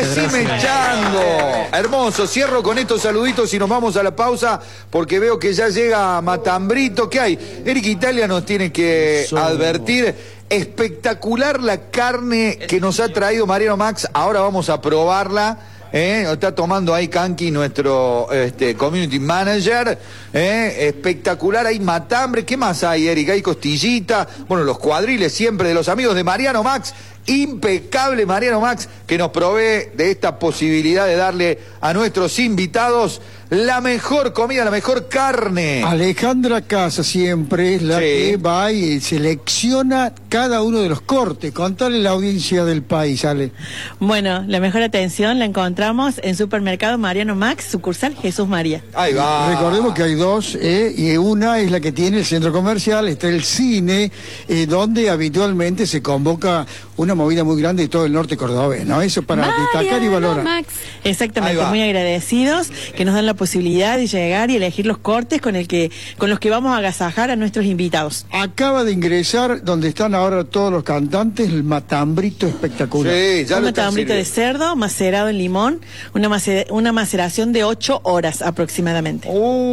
Decime Chango. Hermoso, cierro con estos saluditos y nos vamos a la pausa porque veo que ya llega Matambrito. ¿Qué hay? Eric Italia nos tiene que advertir. Espectacular la carne que nos ha traído Mariano Max. Ahora vamos a probarla. Está tomando ahí Kanki, nuestro community manager. Espectacular, hay matambre. ¿Qué más hay, Eric? Hay costillita. Bueno, los cuadriles siempre de los amigos de Mariano Max. Impecable Mariano Max, que nos provee de esta posibilidad de darle a nuestros invitados la mejor comida, la mejor carne. Alejandra Casa siempre es la que va y selecciona cada uno de los cortes. Contale a la audiencia del país, Ale. Bueno, la mejor atención la encontramos en Supermercado Mariano Max, sucursal Jesús María. Ahí va. Recordemos que hay dos, y una es la que tiene el centro comercial, está el cine, donde habitualmente se convoca una movida muy grande de todo el norte cordobés, ¿no? Eso para destacar y valorar. Max. Exactamente, muy agradecidos que nos dan la posibilidad de llegar y elegir los cortes con los que vamos a agasajar a nuestros invitados. Acaba de ingresar donde están ahora todos los cantantes, el matambrito espectacular. Sí, ya un matambrito de cerdo macerado en limón, una maceración de 8 horas aproximadamente.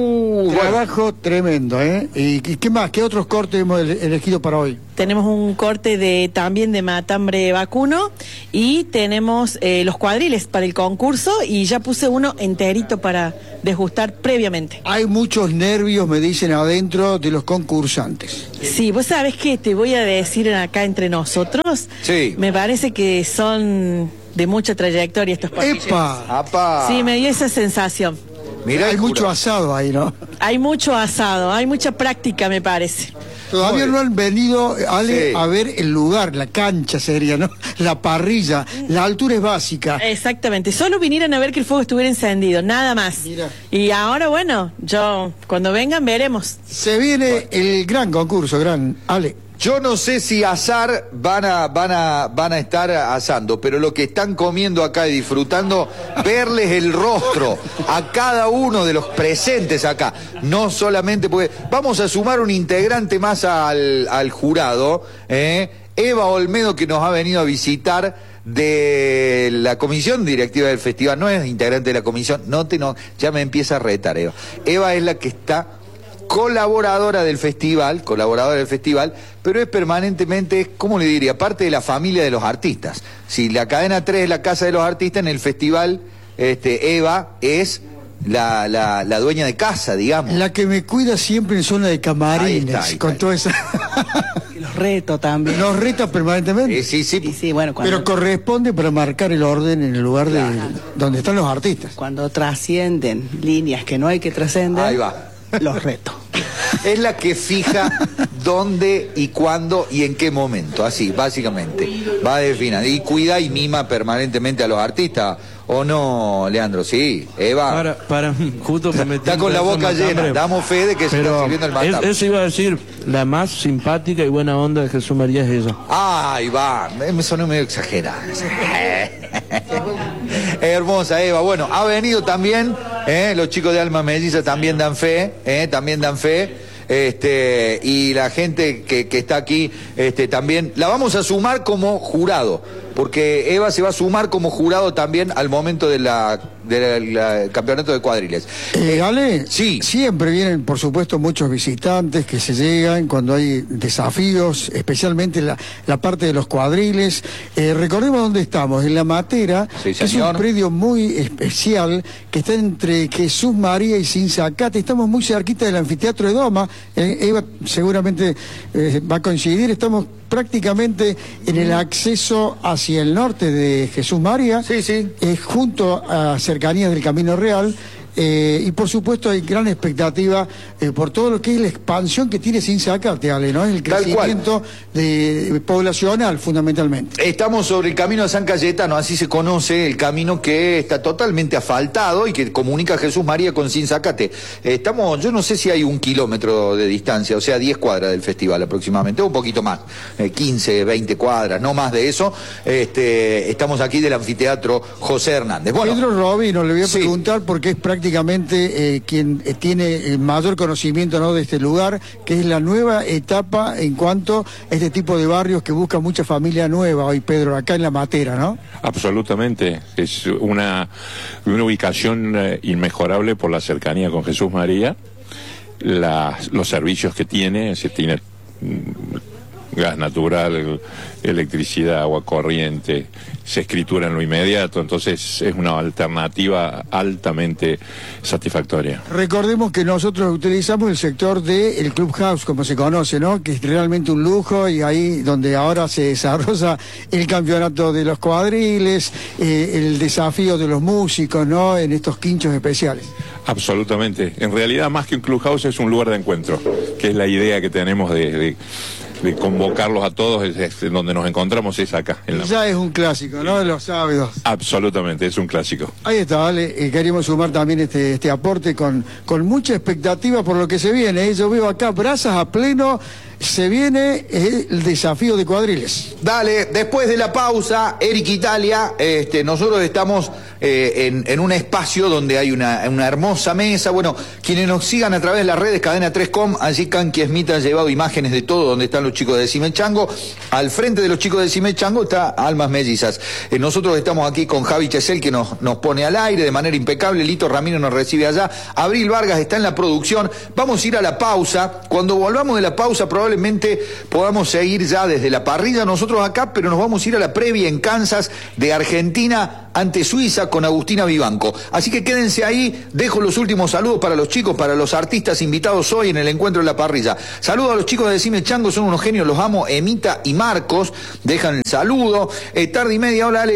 Trabajo tremendo, ¿eh? ¿Y qué más? ¿Qué otros cortes hemos elegido para hoy? Tenemos un corte también de matambre vacuno y tenemos los cuadriles para el concurso y ya puse uno enterito para degustar previamente. Hay muchos nervios, me dicen, adentro de los concursantes. Sí, vos sabés que te voy a decir acá entre nosotros. Sí. Me parece que son de mucha trayectoria estos partidos. ¡Epa! Sí, me dio esa sensación. Mirá, hay mucho asado ahí, ¿no? Hay mucho asado, hay mucha práctica, me parece. Todavía no han venido, Ale, a ver el lugar, la cancha sería, ¿no? La parrilla, la altura es básica. Exactamente, solo vinieron a ver que el fuego estuviera encendido, nada más. Mira. Y ahora, bueno, cuando vengan veremos. Se viene el gran concurso, Ale. Yo no sé si asar van a estar asando, pero lo que están comiendo acá y disfrutando, verles el rostro a cada uno de los presentes acá. No solamente porque vamos a sumar un integrante más al jurado, Eva Olmedo, que nos ha venido a visitar de la comisión directiva del festival. No es integrante de la comisión, ya me empieza a retar, Eva. Eva es la que está colaboradora del festival, pero es permanentemente, ¿cómo le diría? Parte de la familia de los artistas. Si la cadena 3 es la casa de los artistas, en el festival, Eva es la dueña de casa, digamos. La que me cuida siempre en zona de camarines, ahí está. Toda esa... Los reto también. Los reta permanentemente. Sí, bueno, pero corresponde para marcar el orden en el lugar de donde están los artistas. Cuando trascienden líneas que no hay que trascender. Ahí va. Los reto. Es la que fija dónde y cuándo y en qué momento, así, básicamente. Va a definir. Y cuida y mima permanentemente a los artistas. ¿O no, Leandro? Sí, Eva. Justo me metí. Está con la boca llena. Damos fe de que se está sirviendo el matambre. Eso iba a decir, la más simpática y buena onda de Jesús María es ella. Ahí va. Me sonó medio exagerada. Hermosa, Eva. Bueno, ha venido también, los chicos de Alma Melliza también dan fe, y la gente que está aquí, también la vamos a sumar como jurado, porque Eva se va a sumar como jurado también al momento del campeonato de cuadriles. Ale, sí. Siempre vienen, por supuesto, muchos visitantes que se llegan cuando hay desafíos, especialmente la parte de los cuadriles. Recordemos dónde estamos, en La Matera, sí, que es un predio muy especial, que está entre Jesús María y Sinzacate. Estamos muy cerquita del anfiteatro de Doma. Eva seguramente va a coincidir. Estamos prácticamente en el acceso hacia el norte de Jesús María, junto a cercanías del Camino Real. Y por supuesto hay gran expectativa por todo lo que es la expansión que tiene Sinzacate, Ale, ¿no? Es el crecimiento poblacional, fundamentalmente. Estamos sobre el camino de San Cayetano, así se conoce el camino que está totalmente asfaltado y que comunica Jesús María con Sinzacate. Yo no sé si hay 1 kilómetro de distancia, o sea, 10 cuadras del festival aproximadamente, un poquito más, 15, 20 cuadras, no más de eso. Estamos aquí del anfiteatro José Hernández. Bueno, Pedro Robino, le voy a preguntar porque es prácticamente prácticamente quien tiene el mayor conocimiento, ¿no?, de este lugar, que es la nueva etapa en cuanto a este tipo de barrios que busca mucha familia nueva hoy, Pedro, acá en La Matera, ¿no? Absolutamente, es una ubicación inmejorable por la cercanía con Jesús María, los servicios que tiene, gas natural, electricidad, agua corriente, se escritura en lo inmediato, entonces es una alternativa altamente satisfactoria. Recordemos que nosotros utilizamos el sector del Clubhouse, como se conoce, ¿no?, que es realmente un lujo, y ahí donde ahora se desarrolla el campeonato de los cuadriles, el desafío de los músicos, ¿no?, en estos quinchos especiales. Absolutamente, en realidad más que un clubhouse es un lugar de encuentro, que es la idea que tenemos de convocarlos a todos, es donde nos encontramos, es acá. Ya es un clásico, ¿no?, de los sábados. Absolutamente, es un clásico. Ahí está, vale. Queríamos sumar también este aporte con mucha expectativa por lo que se viene. Yo veo acá brasas a pleno. Se viene el desafío de cuadriles. Dale, después de la pausa, Eric Italia, nosotros estamos en un espacio donde hay una hermosa mesa. Bueno, quienes nos sigan a través de las redes, Cadena 3com, allí Kanki Smith ha llevado imágenes de todo donde están los chicos de Decime Chango. Al frente de los chicos de Decime Chango está Almas Mellizas. Nosotros estamos aquí con Javi Chesel, que nos pone al aire de manera impecable. Lito Ramiro nos recibe allá. Abril Vargas está en la producción. Vamos a ir a la pausa. Cuando volvamos de la pausa, probablemente podamos seguir ya desde la parrilla nosotros acá, pero nos vamos a ir a la previa en Kansas de Argentina ante Suiza con Agustina Vivanco. Así que quédense ahí, dejo los últimos saludos para los chicos, para los artistas invitados hoy en el encuentro de la parrilla. Saludos a los chicos de Decime Chango, son unos genios, los amo. Emita y Marcos dejan el saludo. Tarde y media, hola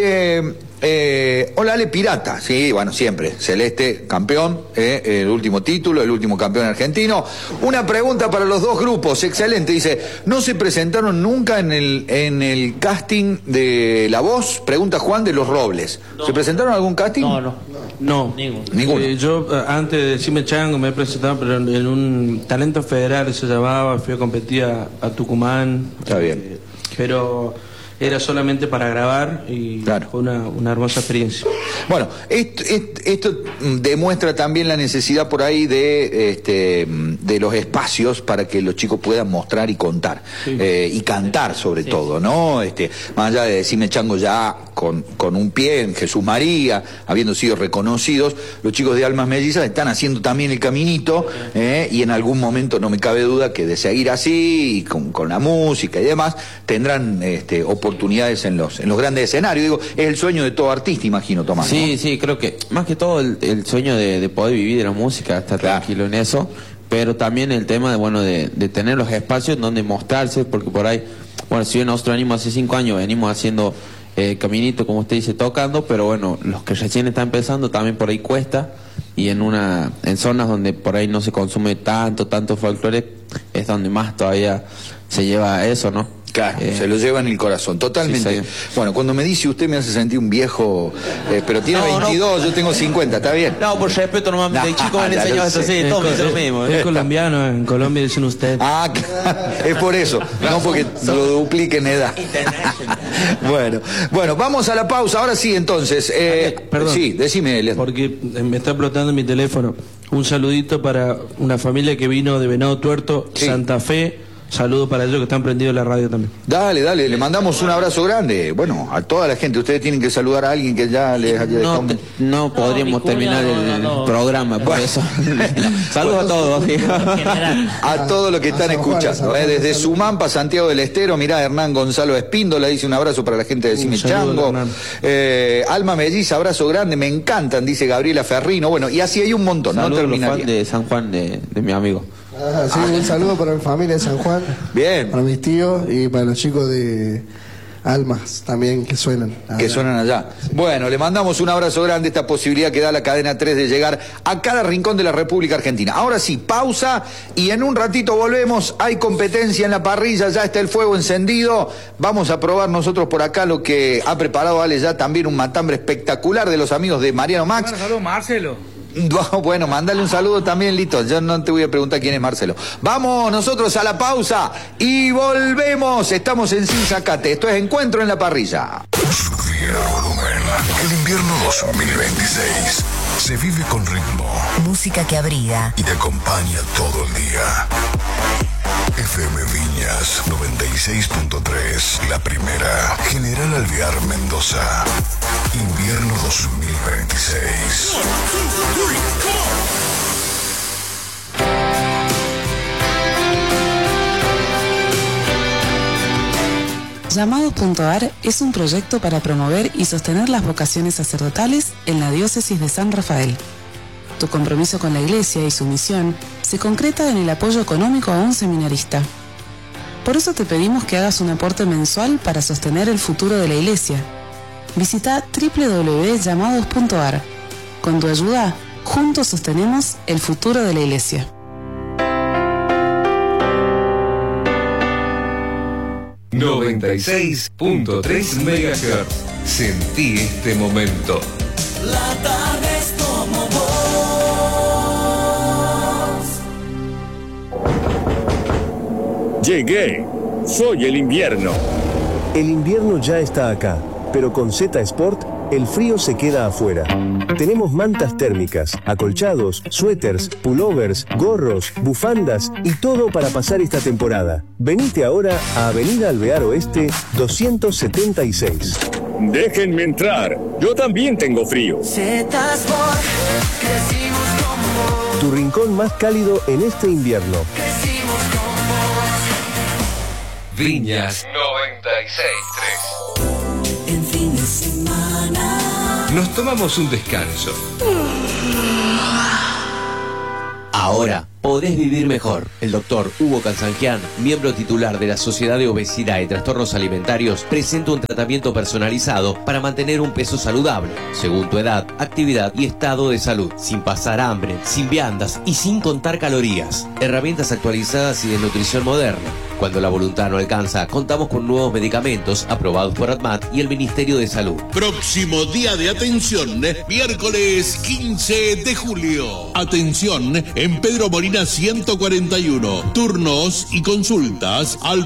Ale Pirata, sí, bueno, siempre, Celeste, campeón, el último título, el último campeón argentino. Una pregunta para los dos grupos, excelente, dice, ¿no se presentaron nunca en el casting de La Voz? Pregunta Juan de Los Robles. No. ¿Se presentaron en algún casting? No, ninguno. Yo antes de Decime Chango me he presentado, pero en un talento federal se llamaba, fui a competir a Tucumán. Está bien. Pero era solamente para grabar y claro, fue una hermosa experiencia. Bueno, esto demuestra también la necesidad por ahí de los espacios para que los chicos puedan mostrar y contar, sí, y cantar sobre todo, ¿no? Más allá de Decime Chango ya con un pie en Jesús María, habiendo sido reconocidos, los chicos de Almas Mellizas están haciendo también el caminito, y en algún momento no me cabe duda que de seguir así, y con la música y demás, tendrán oportunidades en los grandes escenarios. Digo, es el sueño de todo artista, imagino, Tomás. Sí, ¿no? Sí, creo que más que todo el sueño de poder vivir de la música, estar tranquilo en eso, pero también el tema de tener los espacios donde mostrarse, porque por ahí, bueno, si bien nosotros venimos hace 5 años, venimos haciendo caminito, como usted dice, tocando, pero bueno, los que recién están empezando también por ahí cuesta, y en zonas donde por ahí no se consume tanto folclore, es donde más todavía se lleva eso, ¿no? Claro, se lo lleva en el corazón, totalmente. Sí. Bueno, cuando me dice usted me hace sentir un viejo, pero tiene 22, yo tengo 50, ¿está bien? No, por respeto nomás, de chico me han enseñado eso, sí, todos me dicen lo mismo. Es colombiano, en Colombia dicen usted. Ah, es por eso, no porque lo duplique en edad. Bueno, vamos a la pausa, ahora sí, entonces. Perdón. Sí, decime, Leandro. Porque me está explotando mi teléfono. Un saludito para una familia que vino de Venado Tuerto, sí, Santa Fe. Saludos para ellos que están prendidos en la radio también. Dale, le mandamos un abrazo grande. Bueno, a toda la gente. Ustedes tienen que saludar a alguien que ya les haya... No podríamos terminar el programa, por eso. Saludos a todos. A todos los que están escuchando. Desde Sumampa, Santiago del Estero, mirá, Hernán Gonzalo Espíndola dice un abrazo para la gente de Decime Chango. Alma Melliza, abrazo grande, me encantan, dice Gabriela Ferrino. Bueno, y así hay un montón. Saludos, no terminaría. A los fans de San Juan, de mi amigo. Sí, un saludo para mi familia de San Juan. Bien. Para mis tíos y para los chicos de Almas también que suenan allá. Que suenan allá. Sí. Bueno, le mandamos un abrazo grande, esta posibilidad que da la Cadena 3 de llegar a cada rincón de la República Argentina. Ahora sí, pausa y en un ratito volvemos. Hay competencia en la parrilla, ya está el fuego encendido. Vamos a probar nosotros por acá lo que ha preparado Ale ya también, un matambre espectacular de los amigos de Mariano Max. Bueno, saludos, Marcelo. Bueno, mándale un saludo también, Lito. Yo no te voy a preguntar quién es Marcelo. Vamos nosotros a la pausa y volvemos. Estamos en Sin Zacate. Esto es Encuentro en la Parrilla. El invierno 2026 Se vive con ritmo. Música que abriga y te acompaña todo el día. FM Viñas 96.3, la primera. General Alvear, Mendoza. Invierno 2026. Llamados.ar es un proyecto para promover y sostener las vocaciones sacerdotales en la diócesis de San Rafael. Tu compromiso con la Iglesia y su misión se concreta en el apoyo económico a un seminarista. Por eso te pedimos que hagas un aporte mensual para sostener el futuro de la Iglesia. Visita www.llamados.ar. Con tu ayuda, juntos sostenemos el futuro de la Iglesia. ...96.3 MHz. Sentí este momento. La tarde es como vos. Llegué. Soy el invierno. El invierno ya está acá, pero con Z Sport el frío se queda afuera. Tenemos mantas térmicas, acolchados, suéteres, pullovers, gorros, bufandas y todo para pasar esta temporada. Venite ahora a Avenida Alvear Oeste 276. Déjenme entrar. Yo también tengo frío. Z Sport, crecimos con vos. Tu rincón más cálido en este invierno. Crecimos con vos. Viñas 96.3. En fin de semana nos tomamos un descanso. Ahora podés vivir mejor. El doctor Hugo Cansangian, miembro titular de la Sociedad de Obesidad y Trastornos Alimentarios, presenta un tratamiento personalizado para mantener un peso saludable, según tu edad, actividad y estado de salud, sin pasar hambre, sin viandas y sin contar calorías. Herramientas actualizadas y de nutrición moderna. Cuando la voluntad no alcanza, contamos con nuevos medicamentos aprobados por ADMAT y el Ministerio de Salud. Próximo día de atención, miércoles 15 de julio. Atención en Pedro Molina 141. Turnos y consultas al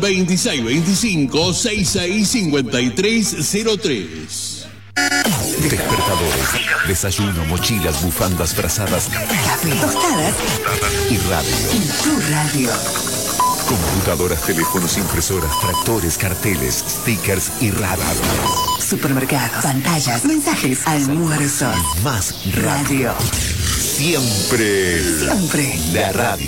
2625-665303. Despertadores, desayuno, mochilas, bufandas, brazadas, café, tostadas y radio. Y tu radio. Computadoras, teléfonos, impresoras, tractores, carteles, stickers y radio. Supermercados, pantallas, mensajes, almuerzos. Más radio. Siempre. Siempre. La radio.